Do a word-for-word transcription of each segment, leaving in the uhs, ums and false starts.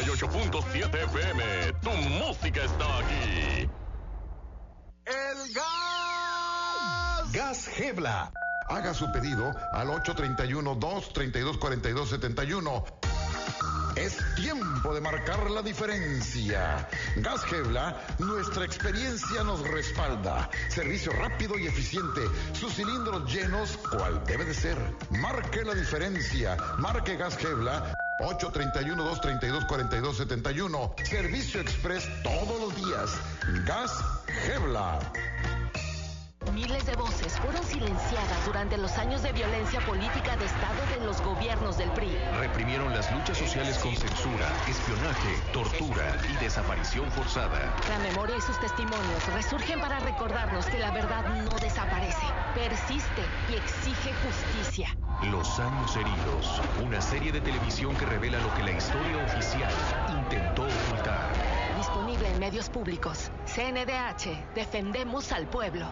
y ocho punto siete F M. Tu música está aquí. ¡El gas! Gas Gebla. Haga su pedido al ocho tres uno, dos tres dos, cuatro dos siete uno. Es tiempo de marcar la diferencia. Gas Gebla, nuestra experiencia nos respalda. Servicio rápido y eficiente. Sus cilindros llenos, cual debe de ser. Marque la diferencia. Marque Gas Gebla. ocho tres uno, dos tres dos, cuatro dos siete uno. Servicio express todos los días. Gas Gebla. Miles de voces fueron silenciadas durante los años de violencia política de Estado de los gobiernos del P R I. Reprimieron las luchas sociales con censura, espionaje, tortura y desaparición forzada. La memoria y sus testimonios resurgen para recordarnos que la verdad no desaparece, persiste y exige justicia. Los años heridos, una serie de televisión que revela lo que la historia oficial intentó ocultar. Disponible en medios públicos. C N D H, defendemos al pueblo.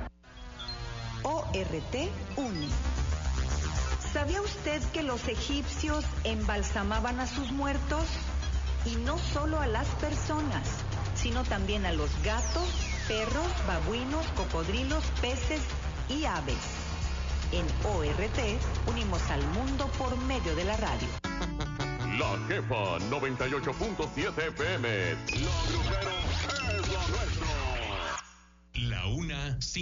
O R T une. ¿Sabía usted que los egipcios embalsamaban a sus muertos? Y no solo a las personas, sino también a los gatos, perros, babuinos, cocodrilos, peces y aves. En O R T unimos al mundo por medio de la radio. La Jefa noventa y ocho punto siete F M. Lo primero es lo nuestro. La una.